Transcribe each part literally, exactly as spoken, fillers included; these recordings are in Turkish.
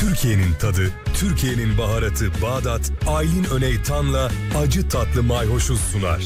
Türkiye'nin tadı, Türkiye'nin baharatı Bağdat, Aylin Öneytan'la acı tatlı mayhoşu sunar.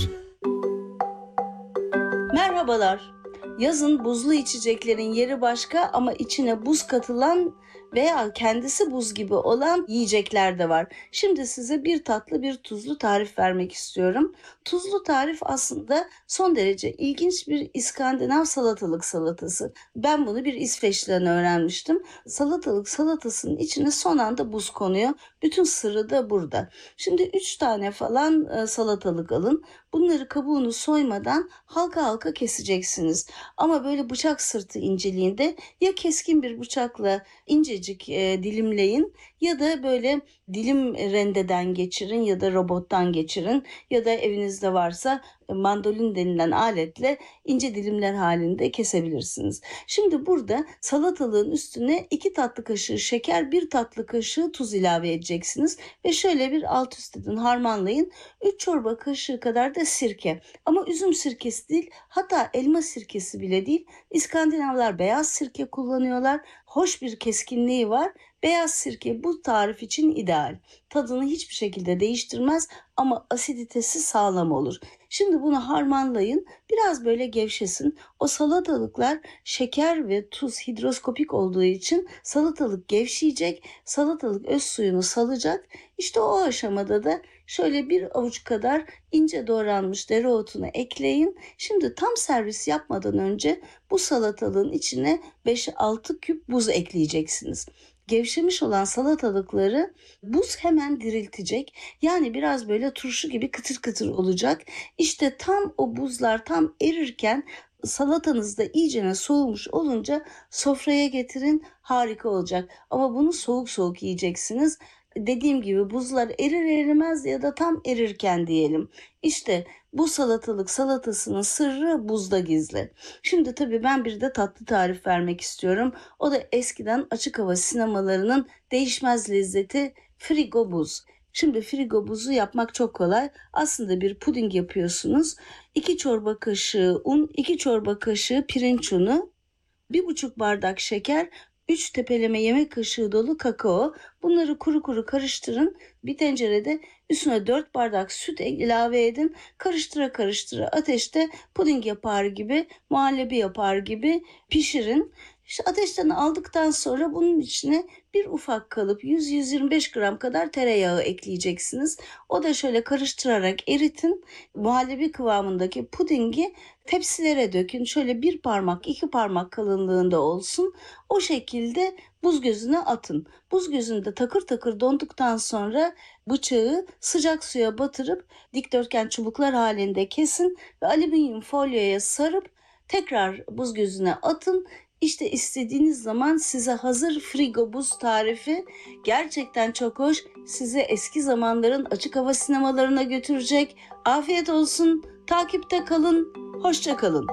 Merhabalar. Yazın buzlu içeceklerin yeri başka ama içine buz katılan veya kendisi buz gibi olan yiyecekler de var. Şimdi size bir tatlı bir tuzlu tarif vermek istiyorum. Tuzlu tarif aslında son derece ilginç bir İskandinav salatalık salatası. Ben bunu bir İsveç'ten öğrenmiştim. Salatalık salatasının içine son anda buz konuyor. Bütün sırrı da burada. Şimdi üç tane falan salatalık alın. Bunları kabuğunu soymadan halka halka keseceksiniz. Ama böyle bıçak sırtı inceliğinde ya keskin bir bıçakla incecik e, dilimleyin ya da böyle dilim rendeden geçirin ya da robottan geçirin ya da evinizde varsa mandolin denilen aletle ince dilimler halinde kesebilirsiniz. Şimdi burada salatalığın üstüne iki tatlı kaşığı şeker, bir tatlı kaşığı tuz ilave edeceksiniz ve şöyle bir alt üst edin, harmanlayın. üç çorba kaşığı kadar da sirke, ama üzüm sirkesi değil, hatta elma sirkesi bile değil. İskandinavlar beyaz sirke kullanıyorlar. Hoş bir keskinliği var. Beyaz sirke bu tarif için ideal. Tadını hiçbir şekilde değiştirmez ama asiditesi sağlam olur. Şimdi bunu harmanlayın. Biraz böyle gevşesin. O salatalıklar şeker ve tuz hidroskopik olduğu için salatalık gevşeyecek. Salatalık öz suyunu salacak. İşte o aşamada da şöyle bir avuç kadar ince doğranmış dereotunu ekleyin. Şimdi tam servis yapmadan önce bu salatalığın içine beş altı küp buz ekleyeceksiniz. Gevşemiş olan salatalıkları buz hemen diriltecek. Yani biraz böyle turşu gibi kıtır kıtır olacak. İşte tam o buzlar tam erirken salatanız da iyicene soğumuş olunca sofraya getirin, harika olacak. Ama bunu soğuk soğuk yiyeceksiniz. Dediğim gibi buzlar erir erimez ya da tam erirken diyelim. İşte bu salatalık salatasının sırrı buzda gizli. Şimdi tabii ben bir de tatlı tarif vermek istiyorum. O da eskiden açık hava sinemalarının değişmez lezzeti frigo buz. Şimdi frigo buzu yapmak çok kolay. Aslında bir puding yapıyorsunuz. iki çorba kaşığı un, iki çorba kaşığı pirinç unu, bir buçuk bardak şeker, üç tepeleme yemek kaşığı dolu kakao. Bunları kuru kuru karıştırın. Bir tencerede üstüne dört bardak süt ilave edin. Karıştıra karıştıra ateşte puding yapar gibi, muhallebi yapar gibi pişirin. İşte ateşten aldıktan sonra bunun içine bir ufak kalıp yüz yüz yirmi beş gram kadar tereyağı ekleyeceksiniz. O da şöyle karıştırarak eritin. Muhallebi kıvamındaki pudingi tepsilere dökün. Şöyle bir parmak, iki parmak kalınlığında olsun. O şekilde buz gözüne atın. Buz gözünde takır takır donduktan sonra bıçağı sıcak suya batırıp dikdörtgen çubuklar halinde kesin ve alüminyum folyoya sarıp tekrar buz gözüne atın. İşte istediğiniz zaman size hazır frigo buz tarifi. Gerçekten çok hoş. Sizi eski zamanların açık hava sinemalarına götürecek. Afiyet olsun. Takipte kalın. Hoşça kalın.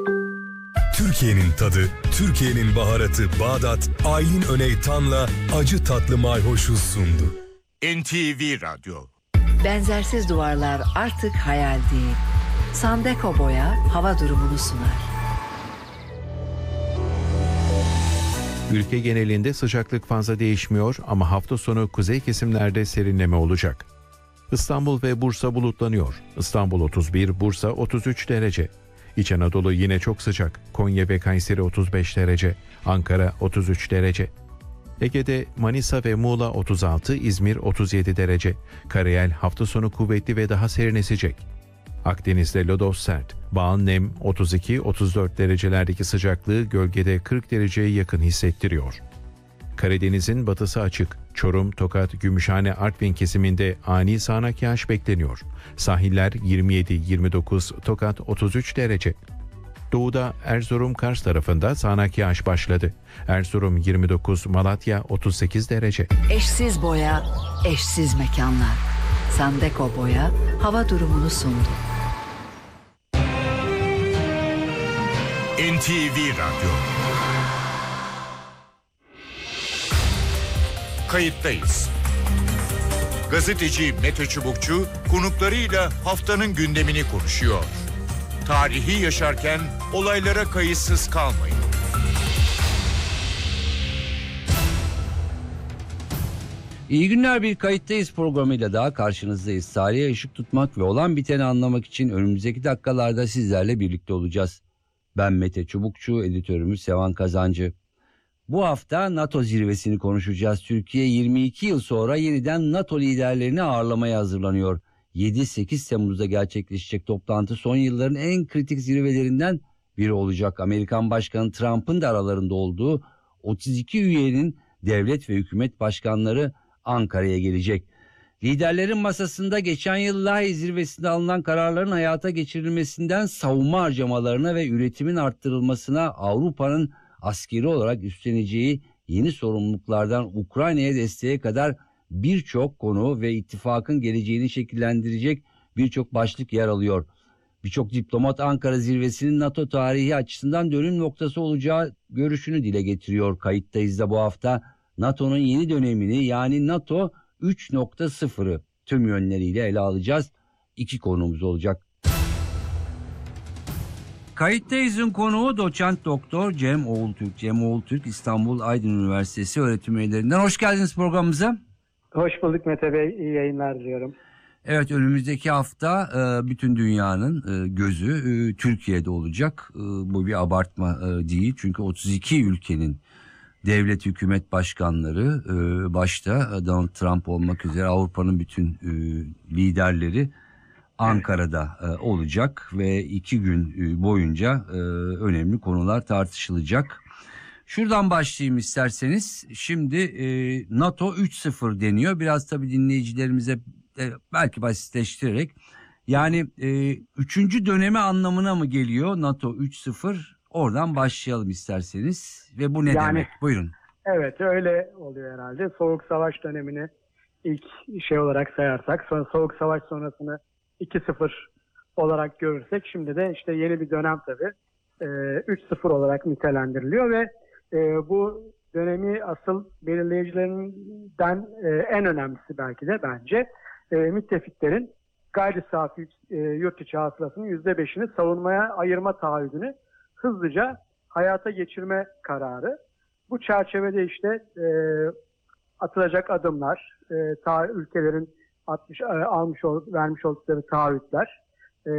Türkiye'nin tadı, Türkiye'nin baharatı Bağdat, Aylin Öneytan'la acı tatlı mayhoşu sundu. N T V Radyo. Benzersiz duvarlar artık hayal değil. Sandeko Boya hava durumunu sunar. Ülke genelinde sıcaklık fazla değişmiyor ama hafta sonu kuzey kesimlerde serinleme olacak. İstanbul ve Bursa bulutlanıyor. İstanbul otuz bir, Bursa otuz üç derece. İç Anadolu yine çok sıcak. Konya ve Kayseri otuz beş derece. Ankara otuz üç derece. Ege'de Manisa ve Muğla otuz altı, İzmir otuz yedi derece. Karayel hafta sonu kuvvetli ve daha serin esecek. Akdeniz'de lodos sert. Bağın nem otuz iki otuz dört derecelerdeki sıcaklığı gölgede kırk dereceye yakın hissettiriyor. Karadeniz'in batısı açık. Çorum, Tokat, Gümüşhane, Artvin kesiminde ani sağanak yağış bekleniyor. Sahiller yirmi yedi yirmi dokuz, Tokat otuz üç derece. Doğuda Erzurum, Kars tarafında sağanak yağış başladı. Erzurum yirmi dokuz, Malatya otuz sekiz derece. Eşsiz boya, eşsiz mekanlar. Sandeko Boya hava durumunu sundu. N T V Radyo. Kayıttayız. Gazeteci Mete Çubukçu konuklarıyla haftanın gündemini konuşuyor. Tarihi yaşarken olaylara kayıtsız kalmayın. İyi günler, bir kayıttayız programıyla daha karşınızdayız. Tarihe ışık tutmak ve olan biteni anlamak için önümüzdeki dakikalarda sizlerle birlikte olacağız. Ben Mete Çubukçu, editörümüz Sevan Kazancı. Bu hafta NATO zirvesini konuşacağız. Türkiye yirmi iki yıl sonra yeniden NATO liderlerini ağırlamaya hazırlanıyor. yedi sekiz Temmuz'da gerçekleşecek toplantı son yılların en kritik zirvelerinden biri olacak. Amerikan Başkanı Trump'ın da aralarında olduğu otuz iki üyenin devlet ve hükümet başkanları Ankara'ya gelecek. Liderlerin masasında geçen yıl Lahey zirvesinde alınan kararların hayata geçirilmesinden savunma harcamalarına ve üretimin arttırılmasına, Avrupa'nın askeri olarak üstleneceği yeni sorumluluklardan Ukrayna'ya desteğe kadar birçok konu ve ittifakın geleceğini şekillendirecek birçok başlık yer alıyor. Birçok diplomat Ankara zirvesinin NATO tarihi açısından dönüm noktası olacağı görüşünü dile getiriyor. Kayıttayız da bu hafta NATO'nun yeni dönemini, yani NATO üç nokta sıfırı tüm yönleriyle ele alacağız. İki konuğumuz olacak. Kayıttayız'ın konuğu doçent doktor Cem Oğultürk. Cem Oğultürk İstanbul Aydın Üniversitesi öğretim üyelerinden. Hoş geldiniz programımıza. Hoş bulduk Mete Bey. İyi yayınlar diliyorum. Evet, önümüzdeki hafta bütün dünyanın gözü Türkiye'de olacak. Bu bir abartma değil. Çünkü otuz iki ülkenin devlet hükümet başkanları, başta Donald Trump olmak üzere Avrupa'nın bütün liderleri Ankara'da olacak ve iki gün boyunca önemli konular tartışılacak. Şuradan başlayayım isterseniz. Şimdi NATO üç sıfır deniyor. Biraz tabii dinleyicilerimize belki basitleştirerek, yani üçüncü dönemi anlamına mı geliyor NATO üç sıfır? Oradan başlayalım isterseniz. Ve bu ne yani, demek? Buyurun. Evet, öyle oluyor herhalde. Soğuk Savaş dönemini ilk şey olarak sayarsak, sonra Soğuk Savaş sonrasını iki sıfır olarak görürsek, şimdi de işte yeni bir dönem tabii üç sıfır olarak nitelendiriliyor ve bu dönemi asıl belirleyicilerinden en önemlisi belki de bence müttefiklerin gayri safi yurt içi hasılasının yüzde beşini savunmaya ayırma taahhüdünü hızlıca hayata geçirme kararı. Bu çerçevede işte e, atılacak adımlar, e, ta, ülkelerin atmış, e, almış ol, vermiş oldukları taahhütler, e,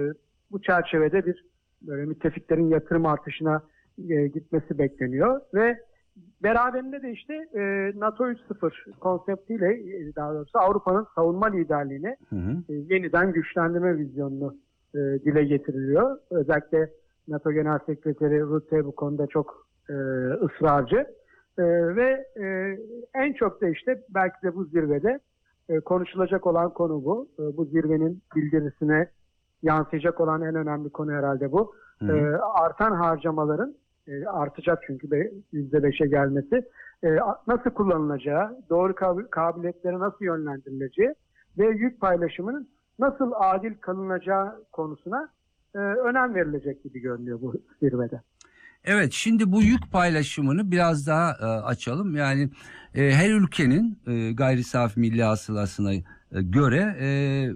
bu çerçevede bir böyle müttefiklerin yatırım artışına e, gitmesi bekleniyor ve beraberinde de işte e, NATO üç sıfır konseptiyle, e, daha doğrusu Avrupa'nın savunma liderliğini hı hı. E, yeniden güçlendirme vizyonunu e, dile getiriliyor. Özellikle NATO Genel Sekreteri Rutte bu konuda çok e, ısrarcı e, ve e, en çok da işte belki de bu zirvede e, konuşulacak olan konu bu. E, bu zirvenin bildirisine yansıyacak olan en önemli konu herhalde bu. E, artan harcamaların e, artacak çünkü yüzde beşe gelmesi e, nasıl kullanılacağı, doğru kab- kabiliyetlere nasıl yönlendirileceği ve yük paylaşımının nasıl adil kılınacağı konusuna e, önem verilecek gibi görünüyor bu zirvede. Evet, şimdi bu yük paylaşımını biraz daha e, açalım. Yani e, her ülkenin e, gayri safi milli hasılasına e, göre e,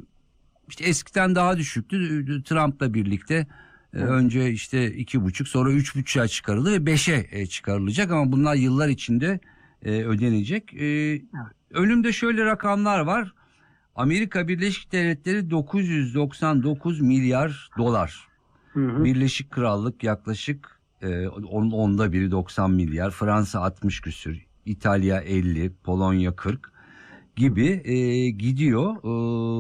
işte eskiden daha düşüktü. Trump'la birlikte e, önce işte iki buçuk, sonra üç buçuğa çıkarıldı ve beşe e, çıkarılacak ama bunlar yıllar içinde e, ödenecek. E, evet. Önümde şöyle rakamlar var. Amerika Birleşik Devletleri dokuz yüz doksan dokuz milyar dolar. Hı hı. Birleşik Krallık yaklaşık e, onda biri doksan milyar. Fransa altmış küsür. İtalya elli, Polonya kırk gibi e, gidiyor e,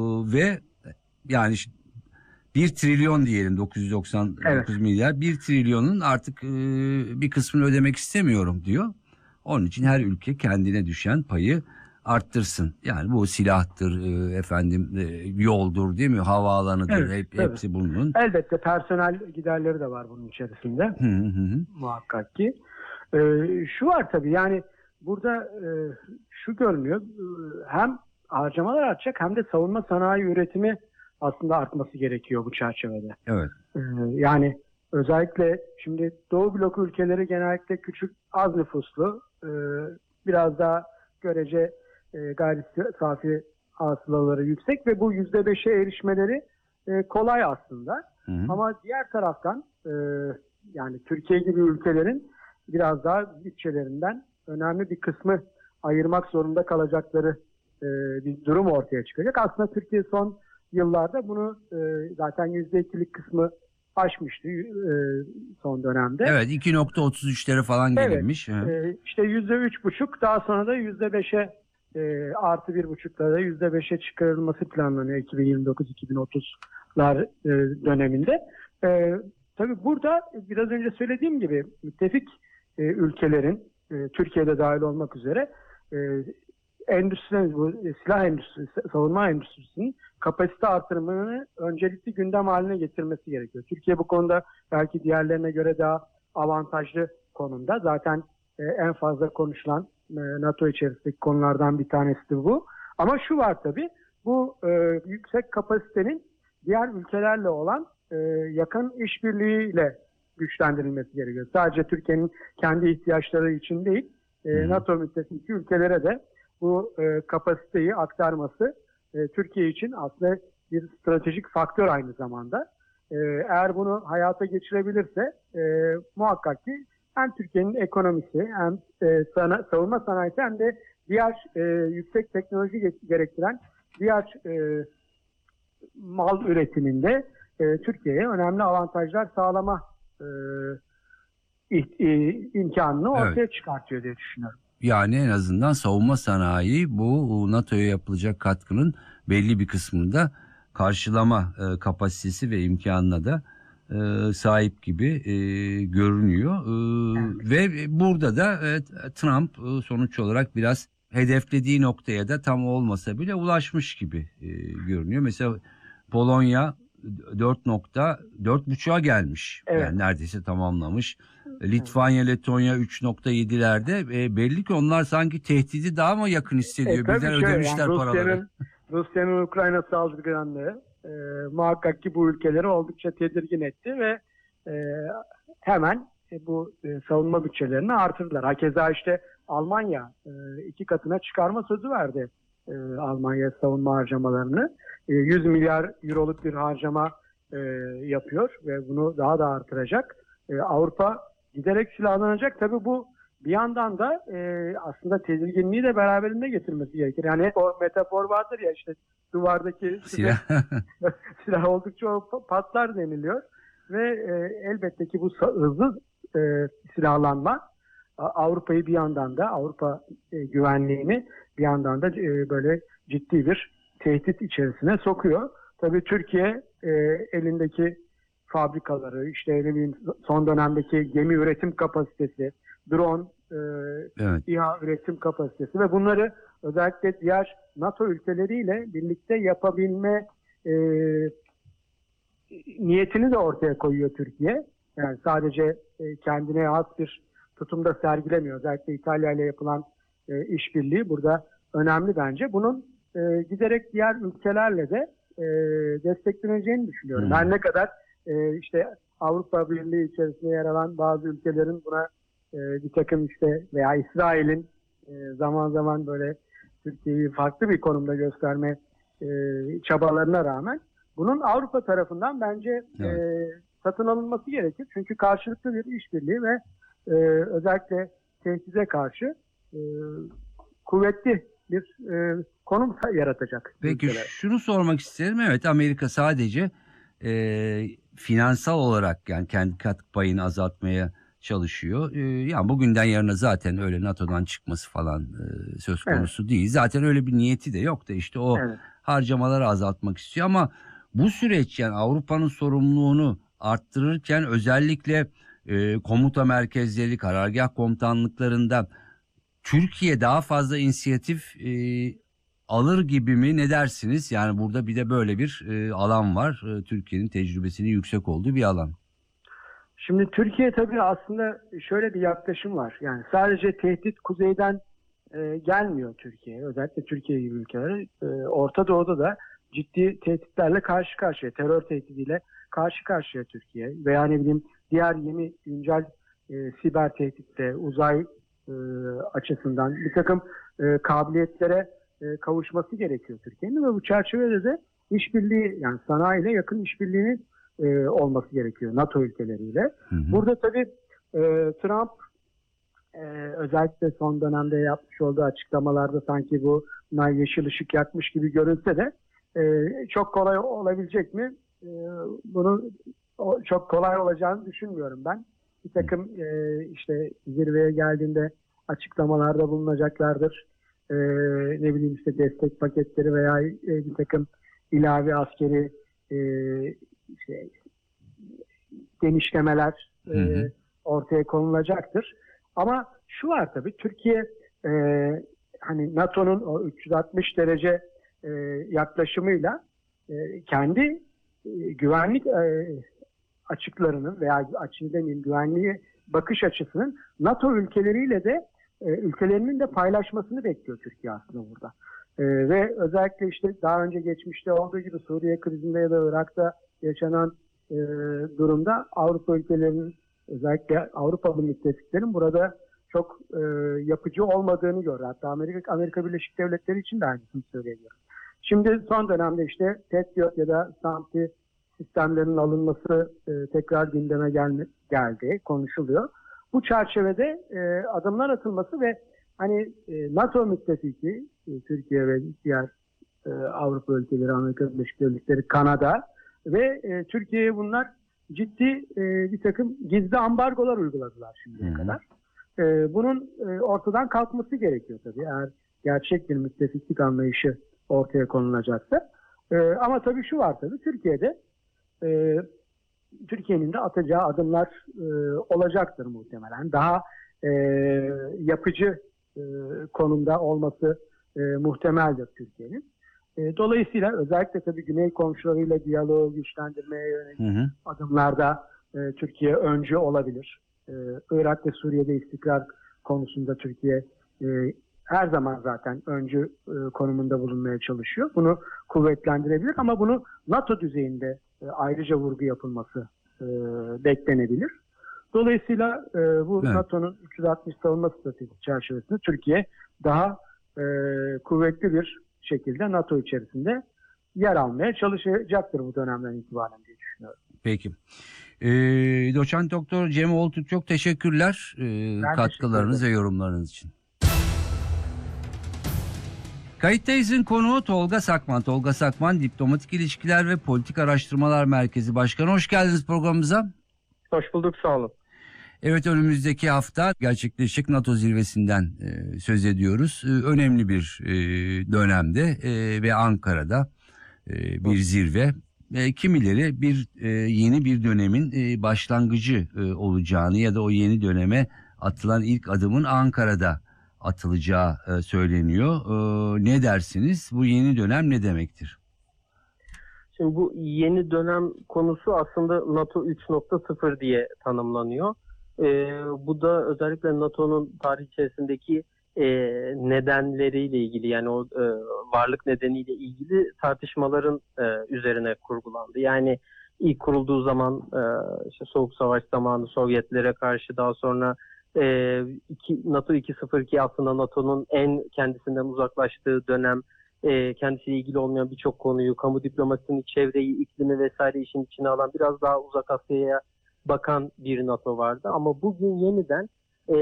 ve yani bir trilyon diyelim, dokuz yüz doksan dokuz evet. milyar. bir trilyonun artık e, bir kısmını ödemek istemiyorum diyor. Onun için her ülke kendine düşen payı arttırsın. Yani bu silahtır, e, efendim e, yoldur, değil mi? Havaalanıdır, evet, hep, hepsi bunun. Elbette personel giderleri de var bunun içerisinde. Hı hı. Muhakkak ki. E, şu var tabii, yani burada e, şu görünüyor. Hem harcamalar artacak hem de savunma sanayi üretimi aslında artması gerekiyor bu çerçevede. Evet. E, yani özellikle şimdi Doğu bloku ülkeleri genellikle küçük, az nüfuslu, e, biraz daha görece e, gayri safi hasılaları yüksek ve bu yüzde beşe erişmeleri e, kolay aslında. Hı hı. Ama diğer taraftan e, yani Türkiye gibi ülkelerin biraz daha bütçelerinden önemli bir kısmı ayırmak zorunda kalacakları e, bir durum ortaya çıkacak. Aslında Türkiye son yıllarda bunu e, zaten yüzde ikilik kısmı aşmıştı e, son dönemde. Evet, iki nokta otuz üçlere falan gelinmiş. Evet, e, işte yüzde üç buçuk, daha sonra da yüzde beşe e, artı bir buçukta da yüzde beşe çıkarılması planlanıyor iki bin yirmi dokuz iki bin otuzlar e, döneminde. E, tabii burada biraz önce söylediğim gibi müttefik e, ülkelerin e, Türkiye'de dahil olmak üzere e, endüstrimiz, bu silah endüstrisi, savunma endüstrisinin kapasite artırımını öncelikli gündem haline getirmesi gerekiyor. Türkiye bu konuda belki diğerlerine göre daha avantajlı konumda. Zaten e, en fazla konuşulan e, NATO içerisindeki konulardan bir tanesi de bu. Ama şu var tabii, bu e, yüksek kapasitenin diğer ülkelerle olan e, yakın işbirliğiyle güçlendirilmesi gerekiyor. Sadece Türkiye'nin kendi ihtiyaçları için değil, e, NATO müttefiki ülkelere de bu e, kapasiteyi aktarması e, Türkiye için aslında bir stratejik faktör aynı zamanda. E, eğer bunu hayata geçirebilirse e, muhakkak ki hem Türkiye'nin ekonomisi hem e, sana, savunma sanayisi hem de diğer e, yüksek teknoloji gerektiren diğer e, mal üretiminde e, Türkiye'ye önemli avantajlar sağlama e, imkanını ortaya evet. çıkartıyor diye düşünüyorum. Yani en azından savunma sanayi bu NATO'ya yapılacak katkının belli bir kısmında karşılama e, kapasitesi ve imkanına da e, sahip gibi e, görünüyor. E, evet. Ve burada da e, Trump e, sonuç olarak biraz hedeflediği noktaya da tam olmasa bile ulaşmış gibi e, görünüyor. Mesela Polonya dört nokta dört buçuğa gelmiş. Evet. Yani neredeyse tamamlamış. Litvanya, Letonya üç nokta yedilerde e, belli ki onlar sanki tehdidi daha mı yakın hissediyor? E, Bizden ödemişler yani paraları. Rusya'nın Ukrayna saldırganlığı e, muhakkak ki bu ülkeleri oldukça tedirgin etti ve e, hemen e, bu e, savunma bütçelerini artırdılar. Hakeza işte Almanya e, iki katına çıkarma sözü verdi e, Almanya savunma harcamalarını. E, yüz milyar euroluk bir harcama e, yapıyor ve bunu daha da artıracak. E, Avrupa giderek silahlanacak. Tabii bu bir yandan da e, aslında tedirginliği de beraberinde getirmesi gerekir. Yani o metafor vardır ya, işte duvardaki silah, silah oldukça o patlar deniliyor. Ve e, elbette ki bu hızlı e, silahlanma Avrupa'yı bir yandan da Avrupa e, güvenliğini bir yandan da e, böyle ciddi bir tehdit içerisine sokuyor. Tabii Türkiye e, elindeki fabrikaları, işte ne bileyim son dönemdeki gemi üretim kapasitesi, drone, e, evet. İHA üretim kapasitesi ve bunları özellikle diğer NATO ülkeleriyle birlikte yapabilme e, niyetini de ortaya koyuyor Türkiye. Yani sadece e, kendine has bir tutumda sergilemiyor. Özellikle İtalya ile yapılan e, işbirliği burada önemli bence. Bunun e, giderek diğer ülkelerle de e, destekleneceğini düşünüyorum. Hmm. Her ne kadar e, işte Avrupa Birliği içerisinde yer alan bazı ülkelerin buna e, bir takım işte veya İsrail'in e, zaman zaman böyle Türkiye'yi farklı bir konumda gösterme e, çabalarına rağmen bunun Avrupa tarafından bence evet. e, satın alınması gerekir. Çünkü karşılıklı bir işbirliği ve e, özellikle tehdide karşı e, kuvvetli bir e, konum yaratacak. Peki ülkeler. Şunu sormak isterim. Evet, Amerika sadece e, finansal olarak yani kendi katkı payını azaltmaya çalışıyor. E, yani bugünden yarına zaten öyle NATO'dan çıkması falan e, söz konusu evet. değil. Zaten öyle bir niyeti de yok da işte o evet. harcamaları azaltmak istiyor ama bu süreç yani Avrupa'nın sorumluluğunu arttırırken özellikle e, komuta merkezleri, karargah komutanlıklarında Türkiye daha fazla inisiyatif e, alır gibi mi, ne dersiniz? Yani burada bir de böyle bir e, alan var. E, Türkiye'nin tecrübesinin yüksek olduğu bir alan. Şimdi Türkiye tabii aslında şöyle bir yaklaşım var. Yani sadece tehdit kuzeyden e, gelmiyor Türkiye'ye. Özellikle Türkiye gibi ülkeler. E, Orta Doğu'da da ciddi tehditlerle karşı karşıya, terör tehdidiyle karşı karşıya Türkiye. Veya ne bileyim diğer yeni güncel e, siber tehditte, uzay e, açısından bir takım e, kabiliyetlere e, kavuşması gerekiyor Türkiye'nin ve bu çerçevede de işbirliği, yani sanayiyle yakın işbirliğinin e, olması gerekiyor NATO ülkeleriyle. Hı hı. Burada tabii e, Trump e, özellikle son dönemde yapmış olduğu açıklamalarda sanki bu yeşil ışık yakmış gibi görünse de e, çok kolay olabilecek mi? E, bunu o, çok kolay olacağını düşünmüyorum ben. Bir takım e, işte zirveye geldiğinde açıklamalarda bulunacaklardır. E, ne bileyim işte destek paketleri veya e, bir takım ilave askeri e, işte, genişlemeler e, hı hı. ortaya konulacaktır. Ama şu var tabii, Türkiye e, hani NATO'nun o üç yüz altmış derece e, yaklaşımıyla e, kendi e, güvenlik e, açıklarının veya açığı demeyeyim güvenliğe bakış açısının NATO ülkeleriyle de e, ülkelerinin de paylaşmasını bekliyor Türkiye aslında burada. E, ve özellikle işte daha önce geçmişte olduğu gibi Suriye krizinde ya da Irak'ta yaşanan e, durumda Avrupa ülkelerinin, özellikle Avrupalı müttefiklerin burada çok e, yapıcı olmadığını gördü. Hatta Amerika, Amerika Birleşik Devletleri için de aynısını söyleyebilirim. Şimdi son dönemde işte Patriot ya da SAMP sistemlerinin alınması e, tekrar gündeme gelme, geldi, konuşuluyor. Bu çerçevede e, adımlar atılması ve hani e, NATO müttefiki, e, Türkiye ve diğer e, Avrupa ülkeleri, Amerika Birleşik Devletleri, Kanada ve e, Türkiye'ye bunlar ciddi e, bir takım gizli ambargolar uyguladılar şimdiye hmm. kadar. E, bunun e, ortadan kalkması gerekiyor tabii, eğer gerçek bir müttefiklik anlayışı ortaya konulacaksa. E, ama tabii şu var tabii, Türkiye'de e, Türkiye'nin de atacağı adımlar e, olacaktır muhtemelen. Daha e, yapıcı e, konumda olması e, muhtemeldir Türkiye'nin. E, dolayısıyla özellikle tabii Güney komşularıyla diyaloğu güçlendirmeye yönelik hı hı. adımlarda e, Türkiye öncü olabilir. E, Irak ve Suriye'de istikrar konusunda Türkiye e, her zaman zaten öncü e, konumunda bulunmaya çalışıyor. Bunu kuvvetlendirebilir ama bunu NATO düzeyinde e, ayrıca vurgu yapılması e, beklenebilir. Dolayısıyla e, bu evet. NATO'nun üç yüz altmış savunma stratejisi çerçevesinde Türkiye daha e, kuvvetli bir şekilde NATO içerisinde yer almaya çalışacaktır bu dönemden itibaren diye düşünüyorum. Peki. Ee, Doçent Doktor Cem Oltürk, çok teşekkürler e, katkılarınız teşekkür ve yorumlarınız için. Kayıttayız'ın konuğu Tolga Sakman. Tolga Sakman, Diplomatik İlişkiler ve Politik Araştırmalar Merkezi Başkanı. Hoş geldiniz programımıza. Hoş bulduk, sağ olun. Evet, önümüzdeki hafta gerçekleşecek NATO zirvesinden e, söz ediyoruz. E, önemli bir e, dönemde e, ve Ankara'da e, bir zirve. E, kimileri bir e, yeni bir dönemin e, başlangıcı e, olacağını ya da o yeni döneme atılan ilk adımın Ankara'da atılacağı e, söyleniyor. E, ne dersiniz? Bu yeni dönem ne demektir? Şimdi bu yeni dönem konusu aslında NATO üç nokta sıfır diye tanımlanıyor. E, bu da özellikle NATO'nun tarih içerisindeki e, nedenleriyle ilgili, yani o e, varlık nedeniyle ilgili tartışmaların e, üzerine kurgulandı. Yani ilk kurulduğu zaman e, işte Soğuk Savaş zamanı Sovyetlere karşı, daha sonra e, iki, NATO iki nokta sıfır iki aslında NATO'nun en kendisinden uzaklaştığı dönem, e, kendisiyle ilgili olmayan birçok konuyu, kamu diplomasisini, çevreyi, iklimi vesaire işin içine alan, biraz daha uzak Asya'ya bakan bir NATO vardı. Ama bugün yeniden e,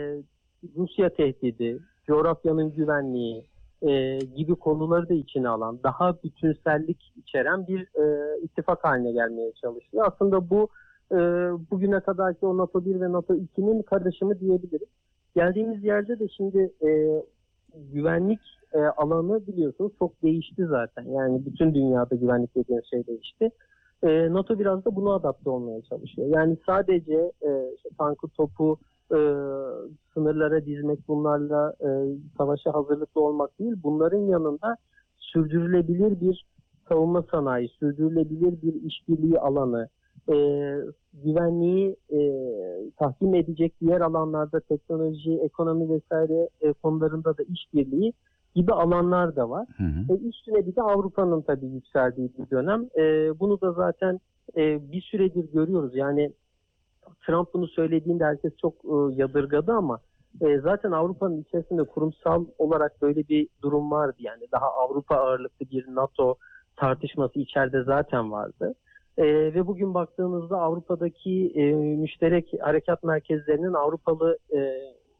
Rusya tehdidi, coğrafyanın güvenliği e, gibi konuları da içine alan, daha bütünsellik içeren bir e, ittifak haline gelmeye çalışıyor. Aslında bu e, bugüne kadarki o NATO bir ve NATO ikinin karışımı diyebiliriz. Geldiğimiz yerde de şimdi e, güvenlik e, alanı biliyorsunuz çok değişti zaten. Yani bütün dünyada güvenlik dediğiniz şey değişti. E, NATO biraz da buna adapte olmaya çalışıyor. Yani sadece e, işte tankı, topu e, sınırlara dizmek, bunlarla e, savaşa hazırlıklı olmak değil, bunların yanında sürdürülebilir bir savunma sanayi, sürdürülebilir bir işbirliği alanı, e, güvenliği e, tahkim edecek diğer alanlarda teknoloji, ekonomi vesaire e, konularında da işbirliği gibi alanlar da var. Hı hı. E, üstüne bir de Avrupa'nın tabii yükseldiği bir dönem. E, bunu da zaten e, bir süredir görüyoruz. Yani Trump bunu söylediğinde herkes çok e, yadırgadı ama e, zaten Avrupa'nın içerisinde kurumsal olarak böyle bir durum vardı. Yani daha Avrupa ağırlıklı bir NATO tartışması içeride zaten vardı. E, ve bugün baktığımızda Avrupa'daki e, müşterek harekat merkezlerinin Avrupalı e,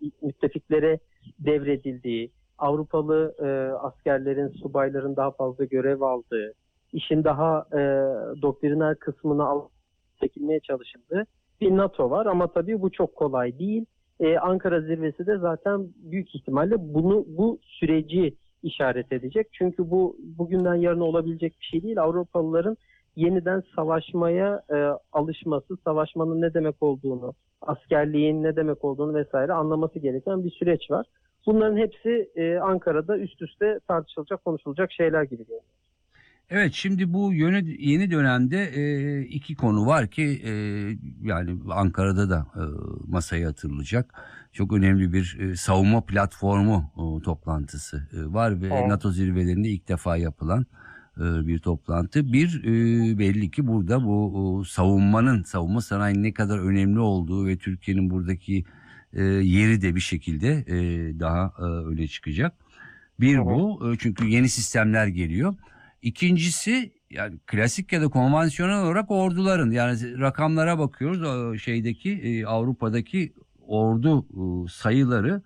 müttefiklere devredildiği, Avrupalı e, askerlerin, subayların daha fazla görev aldığı, işin daha e, doktriner kısmına al çekilmeye çalışıldığı bir NATO var. Ama tabii bu çok kolay değil. Ee, Ankara zirvesi de zaten büyük ihtimalle bunu bu süreci işaret edecek. Çünkü bu bugünden yarına olabilecek bir şey değil. Avrupalıların yeniden savaşmaya e, alışması, savaşmanın ne demek olduğunu, askerliğin ne demek olduğunu vesaire anlaması gereken bir süreç var. Bunların hepsi e, Ankara'da üst üste tartışılacak, konuşulacak şeyler gibi geliyor. Evet, şimdi bu yeni, yeni dönemde e, iki konu var ki e, yani Ankara'da da e, masaya atılacak. Çok önemli bir e, savunma platformu e, toplantısı e, var ve evet. NATO zirvelerinde ilk defa yapılan e, bir toplantı. Bir e, belli ki burada bu o, savunmanın, savunma sanayinin ne kadar önemli olduğu ve Türkiye'nin buradaki e, yeri de bir şekilde e, daha e, öne çıkacak. Bir evet. bu e, çünkü yeni sistemler geliyor. İkincisi yani klasik ya da konvansiyonel olarak orduların, yani rakamlara bakıyoruz, şeydeki Avrupa'daki ordu sayıları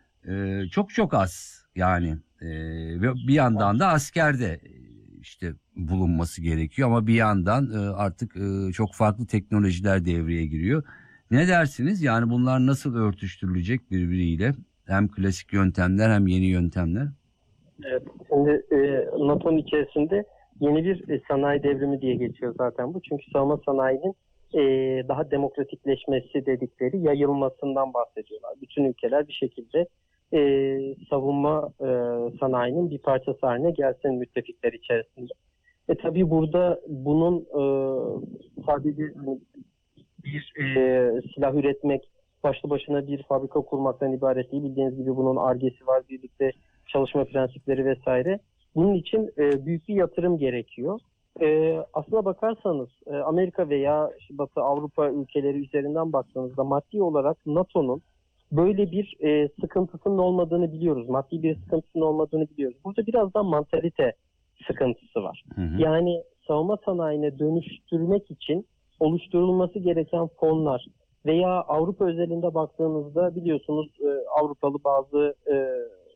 çok çok az yani ve bir yandan da askerde işte bulunması gerekiyor ama bir yandan artık çok farklı teknolojiler devreye giriyor. Ne dersiniz? Yani bunlar nasıl örtüştürülecek birbiriyle? Hem klasik yöntemler hem yeni yöntemler. Evet, şimdi e, NATO'nun içerisinde yeni bir e, sanayi devrimi diye geçiyor zaten bu. Çünkü savunma sanayinin e, daha demokratikleşmesi dedikleri yayılmasından bahsediyorlar. Bütün ülkeler bir şekilde e, savunma e, sanayinin bir parçası haline gelsin müttefikler içerisinde. E tabii burada bunun e, sadece bir e, silah üretmek, başlı başına bir fabrika kurmaktan ibaret değil. Bildiğiniz gibi bunun Ar-Ge'si var, birlikte çalışma prensipleri vesaire. Bunun için e, büyük bir yatırım gerekiyor. E, aslına bakarsanız e, Amerika veya Batı Avrupa ülkeleri üzerinden baktığınızda maddi olarak NATO'nun böyle bir e, sıkıntısının olmadığını biliyoruz. Maddi bir sıkıntısının olmadığını biliyoruz. Burada biraz da mantalite sıkıntısı var. Hı hı. Yani savunma sanayine dönüştürmek için oluşturulması gereken fonlar veya Avrupa özelinde baktığınızda biliyorsunuz e, Avrupalı bazı e,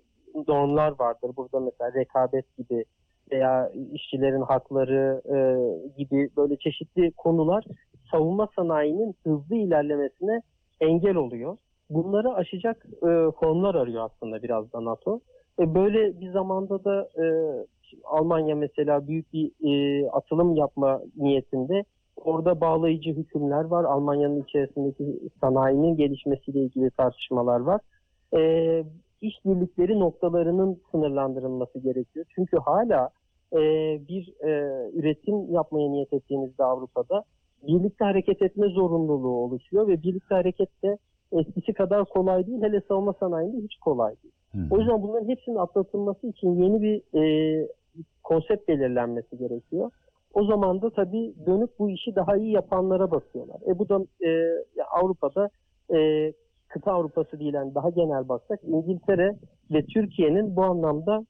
normlar vardır. Burada mesela rekabet gibi veya işçilerin hakları e, gibi böyle çeşitli konular savunma sanayinin hızlı ilerlemesine engel oluyor. Bunları aşacak e, fonlar arıyor aslında biraz da NATO. E, böyle bir zamanda da e, Almanya mesela büyük bir e, atılım yapma niyetinde. Orada bağlayıcı hükümler var. Almanya'nın içerisindeki sanayinin gelişmesiyle ilgili tartışmalar var. E, işbirlikleri noktalarının sınırlandırılması gerekiyor. Çünkü hala e, bir e, üretim yapmaya niyet ettiğinizde Avrupa'da birlikte hareket etme zorunluluğu oluşuyor ve birlikte hareket de eskisi kadar kolay değil. Hele savunma sanayinde hiç kolay değil. Hmm. O yüzden bunların hepsinin atlatılması için yeni bir e, konsept belirlenmesi gerekiyor. O zaman da tabii dönüp bu işi daha iyi yapanlara bakıyorlar. E bu da e, Avrupa'da e, kıta Avrupası değil, yani daha genel baksak İngiltere ve Türkiye'nin bu anlamda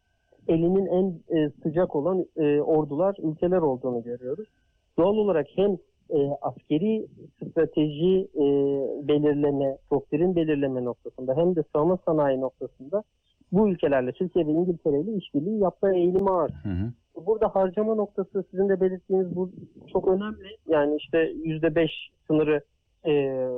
elinin en e, sıcak olan e, ordular, ülkeler olduğunu görüyoruz. Doğal olarak hem e, askeri strateji e, belirleme, doktrin belirleme noktasında hem de savunma sanayi noktasında bu ülkelerle, Türkiye ve İngiltere ile işbirliği yapma eğilimi var. Hı hı. Burada harcama noktası sizin de belirttiğiniz bu çok önemli. Yani işte yüzde beş sınırı e,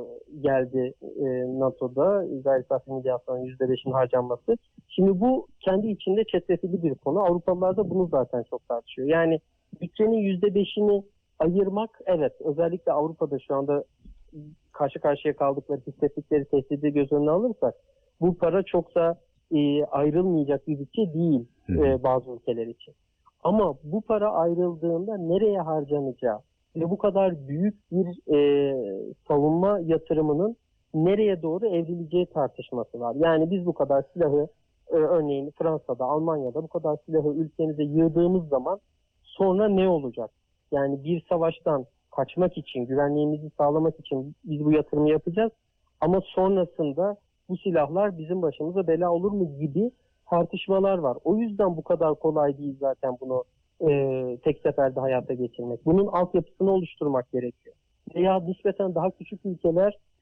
geldi e, NATO'da. Gayri safi milli hasılanın yüzde beşin harcanması. Şimdi bu kendi içinde çetrefilli bir konu. Avrupalılar da bunu zaten çok tartışıyor. Yani bütçenin yüzde beşini ayırmak, evet, özellikle Avrupa'da şu anda karşı karşıya kaldıkları, hissettikleri tehdidi göz önüne alırsak bu para çok da e, ayrılmayacak bir bütçe değil e, bazı ülkeler için. Ama bu para ayrıldığında nereye harcanacağı ve bu kadar büyük bir e, savunma yatırımının nereye doğru evrileceği tartışması var. Yani biz bu kadar silahı e, örneğin Fransa'da, Almanya'da bu kadar silahı ülkemize yığdığımız zaman sonra ne olacak? Yani bir savaştan kaçmak için, güvenliğimizi sağlamak için biz bu yatırımı yapacağız. Ama sonrasında bu silahlar bizim başımıza bela olur mu gibi tartışmalar var. O yüzden bu kadar kolay değil zaten bunu e, tek seferde hayata geçirmek. Bunun altyapısını oluşturmak gerekiyor. Veya nispeten daha küçük ülkeler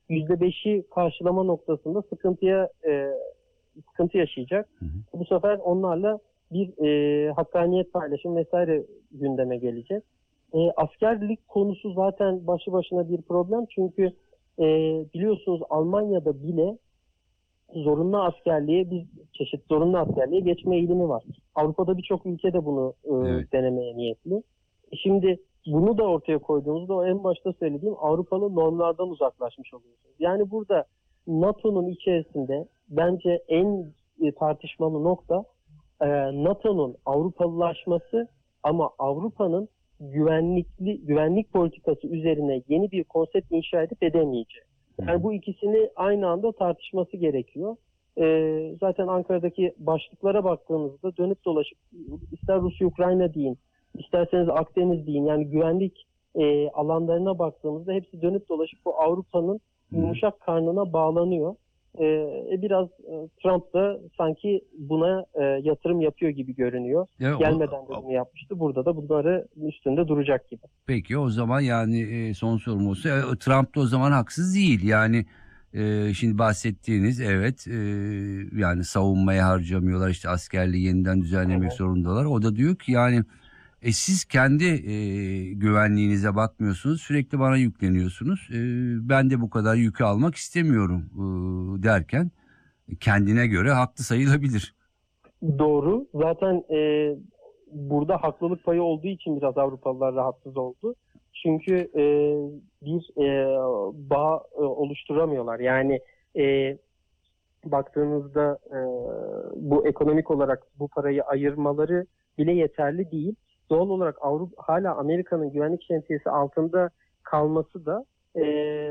yüzde beşi karşılama noktasında sıkıntıya e, sıkıntı yaşayacak. Hı hı. Bu sefer onlarla bir e, hakkaniyet paylaşım vesaire gündeme gelecek. E, askerlik konusu zaten başlı başına bir problem. Çünkü e, biliyorsunuz Almanya'da bile zorunlu askerliğe, bir çeşit zorunlu askerliğe geçme eğilimi var. Avrupa'da birçok ülke de bunu e, evet. denemeye niyetli. Şimdi bunu da ortaya koyduğumuzda o en başta söylediğim Avrupalı normlardan uzaklaşmış oluyorsunuz. Yani burada NATO'nun içerisinde bence en e, tartışmalı nokta e, NATO'nun Avrupalılaşması ama Avrupa'nın güvenlikli güvenlik politikası üzerine yeni bir konsept inşa edip edemeyeceği. Yani bu ikisini aynı anda tartışması gerekiyor. Ee, zaten Ankara'daki başlıklara baktığınızda dönüp dolaşıp ister Rusya-Ukrayna deyin, isterseniz Akdeniz deyin, yani güvenlik e, alanlarına baktığımızda hepsi dönüp dolaşıp bu Avrupa'nın yumuşak karnına bağlanıyor. Ee, biraz e, Trump da sanki buna e, yatırım yapıyor gibi görünüyor. Ya, Gelmeden o, de bunu yapmıştı. Burada da bunları üstünde duracak gibi. Peki o zaman yani e, son sorum olsa e, Trump da o zaman haksız değil. Yani e, şimdi bahsettiğiniz evet e, yani savunmaya harcamıyorlar, işte askerliği yeniden düzenlemek evet. zorundalar. O da diyor ki yani E siz kendi e, güvenliğinize bakmıyorsunuz, sürekli bana yükleniyorsunuz. E, ben de bu kadar yükü almak istemiyorum e, derken kendine göre haklı sayılabilir. Doğru. Zaten e, burada haklılık payı olduğu için biraz Avrupalılar rahatsız oldu. Çünkü e, bir e, bağ e, oluşturamıyorlar. Yani e, baktığınızda e, bu ekonomik olarak bu parayı ayırmaları bile yeterli değil. Doğal olarak Avrupa hala Amerika'nın güvenlik şemsiyesi altında kalması da e,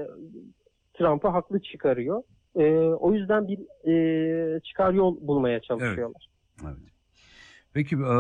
Trump'ı haklı çıkarıyor. E, o yüzden bir e, çıkar yol bulmaya çalışıyorlar. Evet. Evet. Peki e,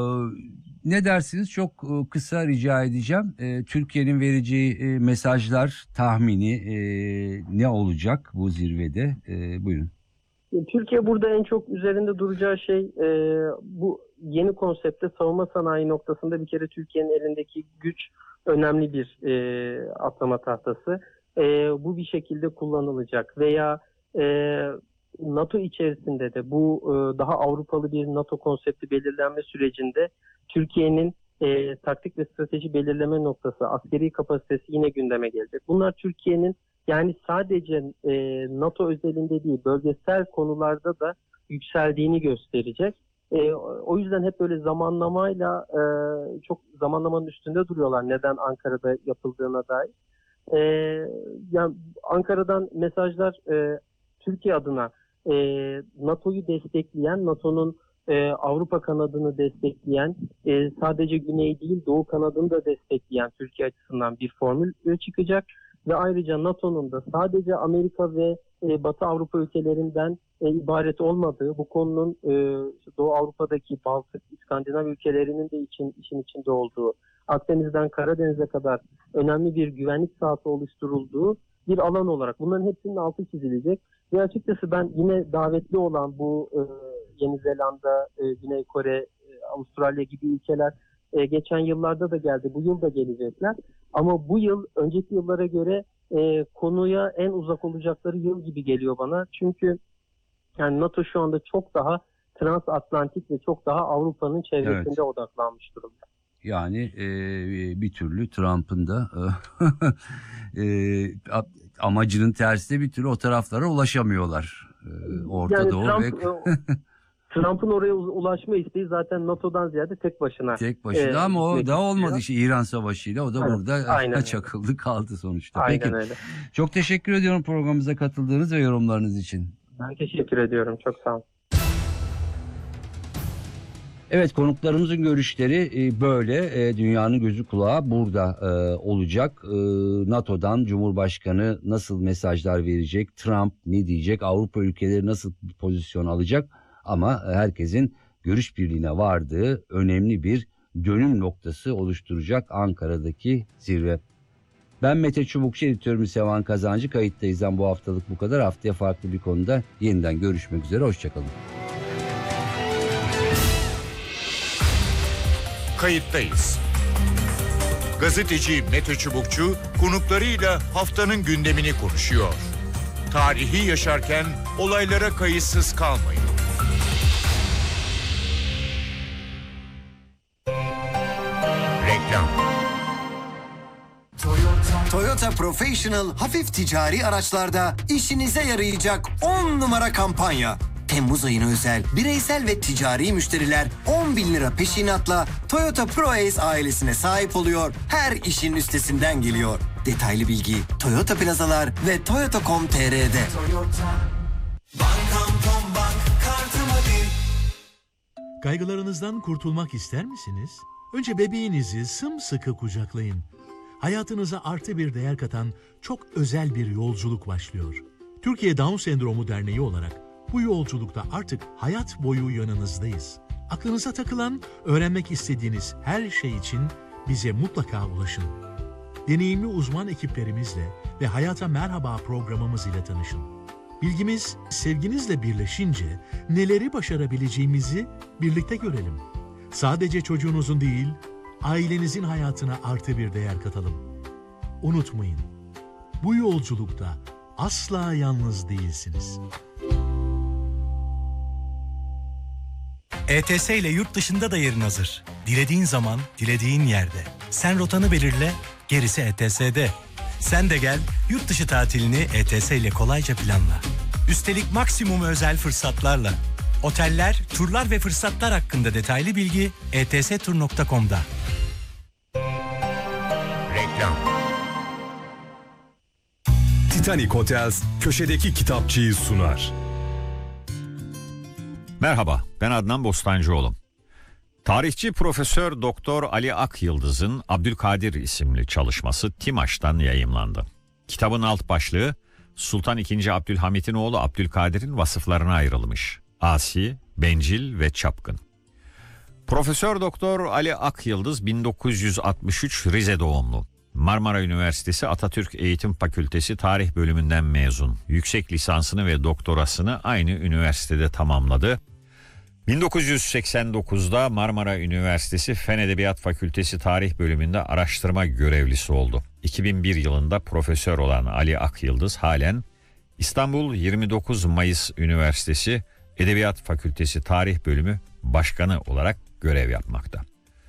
ne dersiniz? Çok e, kısa rica edeceğim. E, Türkiye'nin vereceği e, mesajlar, tahmini e, ne olacak bu zirvede? E, buyurun. Türkiye burada en çok üzerinde duracağı şey e, bu yeni konsepte savunma sanayi noktasında bir kere Türkiye'nin elindeki güç önemli bir e, atlama tahtası. E, bu bir şekilde kullanılacak veya e, NATO içerisinde de bu e, daha Avrupalı bir NATO konsepti belirlenme sürecinde Türkiye'nin e, taktik ve strateji belirleme noktası, askeri kapasitesi yine gündeme gelecek. Bunlar Türkiye'nin yani sadece e, NATO özelinde değil, bölgesel konularda da yükseldiğini gösterecek. E, o yüzden hep böyle zamanlamayla e, çok zamanlamanın üstünde duruyorlar. Neden Ankara'da yapıldığına dair. E, yani Ankara'dan mesajlar e, Türkiye adına e, NATO'yu destekleyen, NATO'nun e, Avrupa kanadını destekleyen, e, sadece Güney değil Doğu kanadını da destekleyen Türkiye açısından bir formül çıkacak. Ve ayrıca NATO'nun da sadece Amerika ve e, Batı Avrupa ülkelerinden e, ibaret olmadığı, bu konunun e, Doğu Avrupa'daki Baltık, İskandinav ülkelerinin de için, işin içinde olduğu, Akdeniz'den Karadeniz'e kadar önemli bir güvenlik sahası oluşturulduğu bir alan olarak bunların hepsinin altı çizilecek. Ve açıkçası ben yine davetli olan bu e, Yeni Zelanda, e, Güney Kore, e, Avustralya gibi ülkeler e, geçen yıllarda da geldi, bu yıl da gelecekler. Ama bu yıl önceki yıllara göre e, konuya en uzak olacakları yıl gibi geliyor bana. Çünkü yani NATO şu anda çok daha transatlantik ve çok daha Avrupa'nın çevresinde evet. odaklanmış durumda. Yani e, bir türlü Trump'ın da e, amacının tersine bir türlü o taraflara ulaşamıyorlar. E, Orta yani Doğu Trump, ve... Trump'ın oraya ulaşma isteği zaten NATO'dan ziyade tek başına. Tek başına e, ama o da olmadı işte İran Savaşı'yla o da evet, burada çakıldı kaldı sonuçta. Aynen Peki. Öyle. Çok teşekkür ediyorum programımıza katıldığınız ve yorumlarınız için. Ben teşekkür ediyorum. Çok sağ olun. Evet, konuklarımızın görüşleri böyle. Dünyanın gözü kulağı burada olacak. NATO'dan Cumhurbaşkanı nasıl mesajlar verecek? Trump ne diyecek? Avrupa ülkeleri nasıl bir pozisyon alacak? Ama herkesin görüş birliğine vardığı önemli bir dönüm noktası oluşturacak Ankara'daki zirve. Ben Mete Çubukçu, editörümüz Sevan Kazancı. Kayıttayız'dan bu haftalık bu kadar. Haftaya farklı bir konuda yeniden görüşmek üzere. Hoşçakalın. Kayıttayız. Gazeteci Mete Çubukçu konuklarıyla haftanın gündemini konuşuyor. Tarihi yaşarken olaylara kayıtsız kalmayın. Reklam. Toyota Professional hafif ticari araçlarda işinize yarayacak on numara kampanya. Temmuz ayına özel bireysel ve ticari müşteriler on bin lira peşinatla Toyota ProAce ailesine sahip oluyor. Her işin üstesinden geliyor. Detaylı bilgi Toyota Plazalar ve toyota nokta com nokta tr'de. Toyota. Bank.com Bank kartımı bil. Kaygılarınızdan kurtulmak ister misiniz? Önce bebeğinizi sımsıkı kucaklayın. Hayatınıza artı bir değer katan çok özel bir yolculuk başlıyor. Türkiye Down Sendromu Derneği olarak bu yolculukta artık hayat boyu yanınızdayız. Aklınıza takılan, öğrenmek istediğiniz her şey için bize mutlaka ulaşın. Deneyimli uzman ekiplerimizle ve Hayata Merhaba programımız ile tanışın. Bilgimiz sevginizle birleşince neleri başarabileceğimizi birlikte görelim. Sadece çocuğunuzun değil, ailenizin hayatına artı bir değer katalım. Unutmayın, bu yolculukta asla yalnız değilsiniz. E T S ile yurt dışında da yerin hazır. Dilediğin zaman, dilediğin yerde. Sen rotanı belirle, gerisi E T S'de. Sen de gel, yurt dışı tatilini E T S ile kolayca planla. Üstelik maksimum özel fırsatlarla. Oteller, turlar ve fırsatlar hakkında detaylı bilgi e t s tur nokta com'da. Reklam. Titanic Hotels köşedeki kitapçıyı sunar. Merhaba, ben Adnan Bostancıoğlu. Tarihçi Profesör Doktor Ali Akyıldız'ın Abdülkadir isimli çalışması TİMAŞ'tan yayımlandı. Kitabın alt başlığı Sultan ikinci. Abdülhamit'in oğlu Abdülkadir'in vasıflarına ayrılmış. Asi, bencil ve çapkın. Profesör Doktor Ali Akyıldız bin dokuz yüz altmış üç Rize doğumlu. Marmara Üniversitesi Atatürk Eğitim Fakültesi Tarih Bölümünden mezun. Yüksek lisansını ve doktorasını aynı üniversitede tamamladı. bin dokuz yüz seksen dokuzda Marmara Üniversitesi Fen Edebiyat Fakültesi Tarih Bölümünde araştırma görevlisi oldu. iki bin bir yılında profesör olan Ali Akyıldız halen İstanbul yirmi dokuz Mayıs Üniversitesi Edebiyat Fakültesi Tarih Bölümü Başkanı olarak görev yapmakta.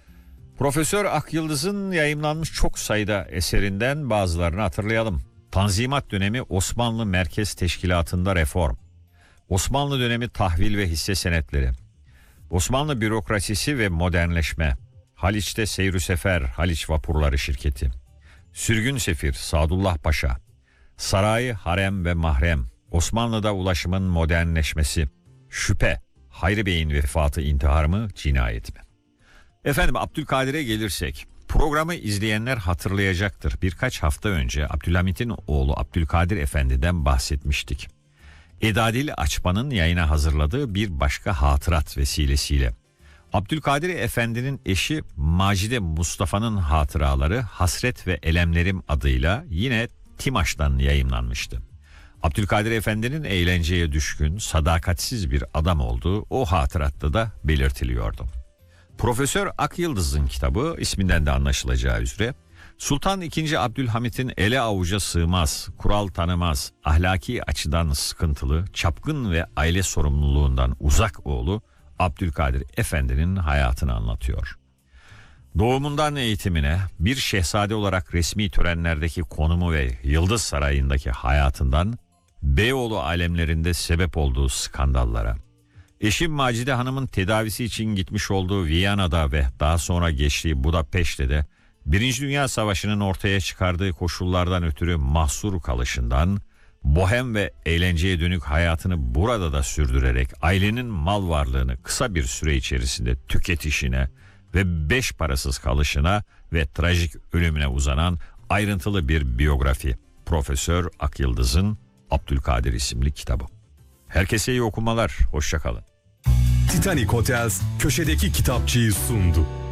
Profesör Akyıldız'ın yayımlanmış çok sayıda eserinden bazılarını hatırlayalım. Tanzimat dönemi Osmanlı Merkez Teşkilatı'nda reform. Osmanlı dönemi tahvil ve hisse senetleri. Osmanlı bürokrasisi ve modernleşme. Haliç'te Seyr-ü Sefer Haliç Vapurları Şirketi. Sürgün Sefir Sadullah Paşa. Saray, harem ve mahrem. Osmanlı'da ulaşımın modernleşmesi. Şüphe. Hayri Bey'in vefatı intihar mı, cinayet mi? Efendim Abdülkadir'e gelirsek, programı izleyenler hatırlayacaktır. Birkaç hafta önce Abdülhamit'in oğlu Abdülkadir Efendi'den bahsetmiştik. Edadil Açman'ın yayına hazırladığı bir başka hatırat vesilesiyle. Abdülkadir Efendi'nin eşi Macide Mustafa'nın hatıraları Hasret ve Elemlerim adıyla yine TİMAŞ'tan yayımlanmıştı. Abdülkadir Efendi'nin eğlenceye düşkün, sadakatsiz bir adam olduğu o hatıratta da belirtiliyordu. Profesör Akyıldız'ın kitabı isminden de anlaşılacağı üzere Sultan ikinci. Abdülhamit'in ele avuca sığmaz, kural tanımaz, ahlaki açıdan sıkıntılı, çapkın ve aile sorumluluğundan uzak oğlu Abdülkadir Efendi'nin hayatını anlatıyor. Doğumundan eğitimine, bir şehzade olarak resmi törenlerdeki konumu ve Yıldız Sarayı'ndaki hayatından, Beyoğlu alemlerinde sebep olduğu skandallara, eşim Macide Hanım'ın tedavisi için gitmiş olduğu Viyana'da ve daha sonra geçtiği Budapeşte'de de Birinci Dünya Savaşı'nın ortaya çıkardığı koşullardan ötürü mahsur kalışından, bohem ve eğlenceye dönük hayatını burada da sürdürerek ailenin mal varlığını kısa bir süre içerisinde tüketişine ve beş parasız kalışına ve trajik ölümüne uzanan ayrıntılı bir biyografi. Profesör Akyıldız'ın Abdülkadir isimli kitabı. Herkese iyi okumalar, hoşça kalın. Titanic Hotels köşedeki kitapçıyı sundu.